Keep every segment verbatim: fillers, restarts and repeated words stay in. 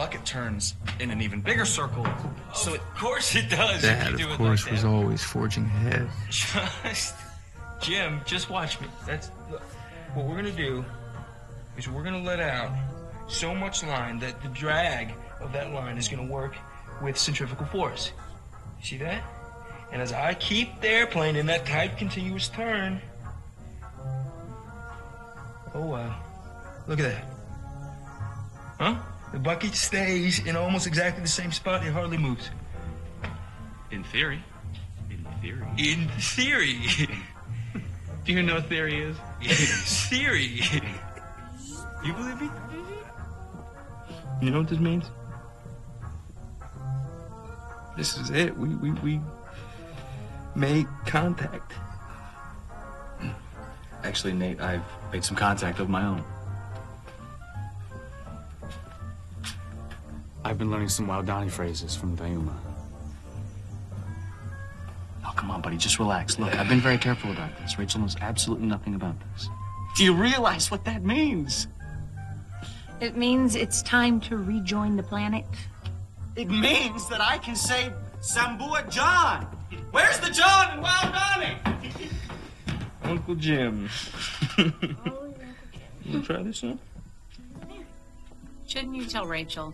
bucket turns in an even bigger circle. So it, of course it does. Dad, of course, was always forging ahead. Just, Jim, just watch me. That's look, what we're gonna do is we're gonna let out so much line that the drag of that line is gonna work with centrifugal force. You see that? And as I keep the airplane in that tight, continuous turn, oh wow, look at that. Huh? The bucket stays in almost exactly the same spot. It hardly moves. In theory. In theory. In theory. Do you know what theory is? In theory. You believe me? You know what this means? This is it. We we we made contact. Actually, Nate, I've made some contact of my own. I've been learning some Waodani phrases from Vayuma. Oh, come on, buddy, just relax. Look, I've been very careful about this. Rachel knows absolutely nothing about this. Do you realize what that means? It means it's time to rejoin the planet. It means that I can say Sambua John. Where's the John in Waodani? Uncle Jim. You wanna try this one? Shouldn't you tell Rachel?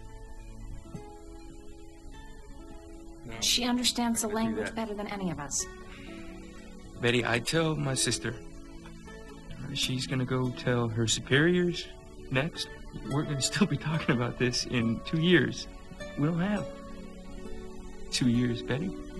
No. She understands the language better than any of us. Betty, I tell my sister. She's gonna go tell her superiors next. We're gonna still be talking about this in two years. We don't have two years, Betty.